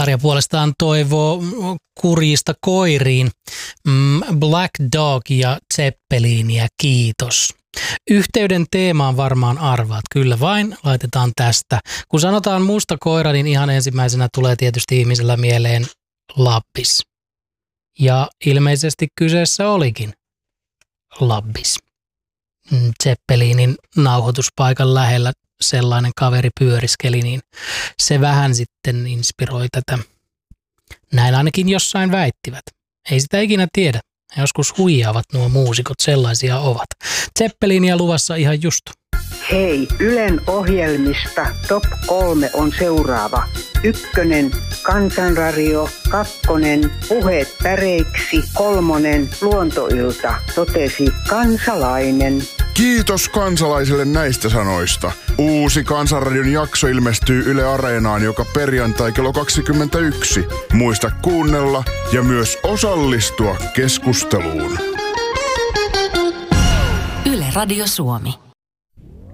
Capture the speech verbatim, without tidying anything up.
Tarja puolestaan toivoo kurjista koiriin Black Dog ja Zeppelinia, kiitos. Yhteyden teemaan varmaan arvaat, kyllä vain, laitetaan tästä. Kun sanotaan musta koira, niin ihan ensimmäisenä tulee tietysti ihmisellä mieleen Labbis. Ja ilmeisesti kyseessä olikin Labbis. Zeppelinin nauhoituspaikan lähellä sellainen kaveri pyöriskeli, niin se vähän sitten inspiroi tätä. Näin ainakin jossain väittivät. Ei sitä ikinä tiedä. Joskus huijaavat nuo muusikot, sellaisia ovat. Zeppelinia luvassa ihan just. Hei, Ylen ohjelmista top kolme on seuraava. Ykkönen, Kansanradio, kakkonen, Puheet päreiksi, kolmonen, Luontoilta, totesi kansalainen. Kiitos kansalaisille näistä sanoista. Uusi Kansanradion jakso ilmestyy Yle Areenaan joka perjantai kello kaksikymmentäyksi. Muista kuunnella ja myös osallistua keskusteluun. Yle Radio Suomi.